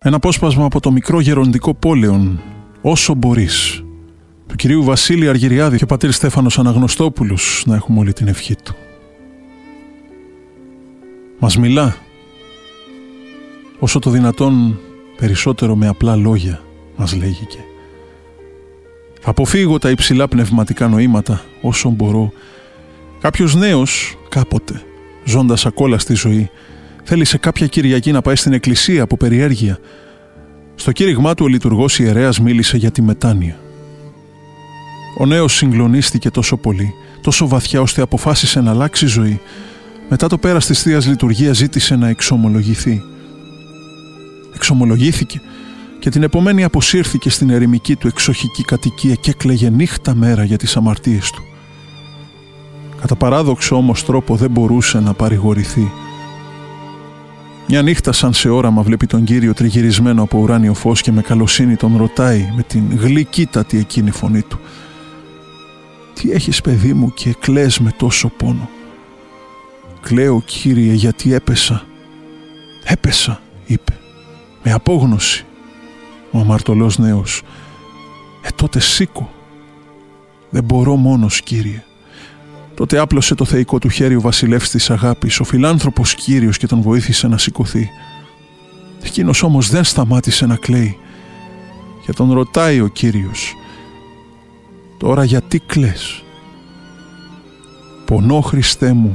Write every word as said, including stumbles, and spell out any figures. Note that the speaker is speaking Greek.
Ένα απόσπασμα από το μικρό γεροντικό πόλεον «Όσο μπορείς» του κυρίου Βασίλη Αργυριάδη και ο πατήρ Στέφανος Αναγνωστόπουλος, να έχουμε όλη την ευχή του. Μας μιλά όσο το δυνατόν περισσότερο με απλά λόγια, μας λέγει, και θα αποφύγω τα υψηλά πνευματικά νοήματα όσο μπορώ. Κάποιος νέος κάποτε, ζώντας ακόλαστη ζωή, θέλησε κάποια Κυριακή να πάει στην εκκλησία από περιέργεια. Στο κήρυγμά του ο λειτουργός ιερέας μίλησε για τη μετάνοια. Ο νέος συγκλονίστηκε τόσο πολύ, τόσο βαθιά, ώστε αποφάσισε να αλλάξει ζωή. Μετά το πέρας της Θείας Λειτουργίας ζήτησε να εξομολογηθεί. Εξομολογήθηκε και την επομένη αποσύρθηκε στην ερημική του εξοχική κατοικία και έκλαιγε νύχτα μέρα για τις αμαρτίες του. Κατά παράδοξο όμως τρόπο δεν μπορούσε να παρηγορηθεί. Μια νύχτα σαν σε όραμα βλέπει τον Κύριο τριγυρισμένο από ουράνιο φως και με καλοσύνη τον ρωτάει με την γλυκύτατη εκείνη φωνή του: «Τι έχεις, παιδί μου, και κλαις με τόσο πόνο?» «Κλαίω, Κύριε, γιατί έπεσα». «Έπεσα», είπε, με απόγνωση ο αμαρτωλός νέος. «Ε, τότε σήκω». «Δεν μπορώ μόνος, Κύριε». Τότε άπλωσε το θεϊκό του χέρι ο βασιλεύς της αγάπης, ο φιλάνθρωπος Κύριος, και τον βοήθησε να σηκωθεί. Εκείνος όμως δεν σταμάτησε να κλαίει και τον ρωτάει ο Κύριος: «Τώρα γιατί κλαις?» «Πονώ, Χριστέ μου»,